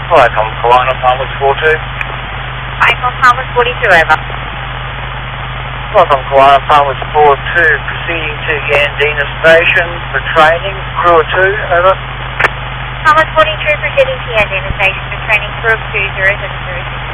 Flight from Kiwana, Palmers 42. Flight from Palmers 42, over. Flight from Kiwana, Palmers 42, proceeding to Yandina Station for training, crew of 2, over. Palmers 42, proceeding to Yandina Station for training, crew of 2, 070.